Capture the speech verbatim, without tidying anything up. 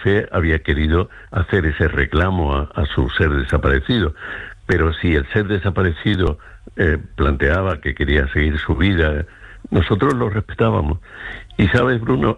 fe había querido hacer ese reclamo a, a su ser desaparecido. Pero si el ser desaparecido eh, planteaba que quería seguir su vida, nosotros lo respetábamos. Y sabes, Bruno,